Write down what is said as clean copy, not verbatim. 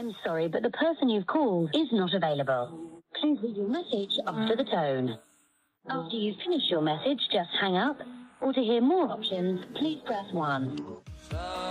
I'm sorry, but the person you've called is not available. Please leave your message after the tone. After you finish your message, just hang up. Or to hear more options, please press 1.